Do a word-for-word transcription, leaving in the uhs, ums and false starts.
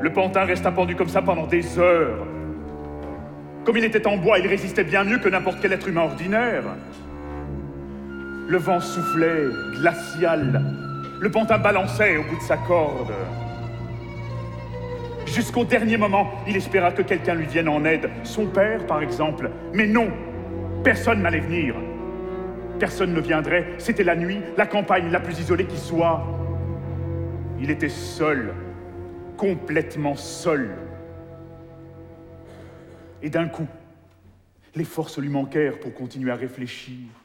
Le pantin resta pendu comme ça pendant des heures. Comme il était en bois, il résistait bien mieux que n'importe quel être humain ordinaire. Le vent soufflait, glacial. Le pantin balançait au bout de sa corde. Jusqu'au dernier moment, il espéra que quelqu'un lui vienne en aide. Son père, par exemple. Mais non, personne n'allait venir. Personne ne viendrait. C'était la nuit, la campagne la plus isolée qui soit. Il était seul, complètement seul. Et d'un coup, les forces lui manquèrent pour continuer à réfléchir.